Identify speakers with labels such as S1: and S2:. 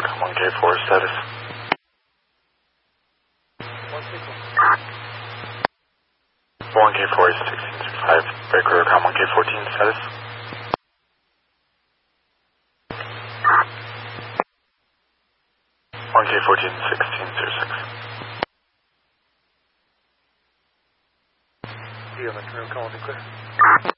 S1: com 1K4 status. 1K4 is 1635, breaker com 1K14 status. 1K14 1606.
S2: You on the term calling clear.